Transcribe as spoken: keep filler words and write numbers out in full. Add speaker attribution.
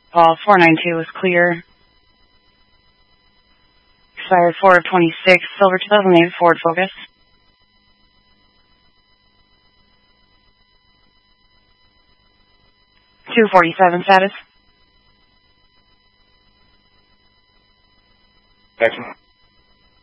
Speaker 1: Call four nine two is clear. Expired four of twenty-six, silver two thousand eight Ford Focus. two forty-seven status.
Speaker 2: Excellent.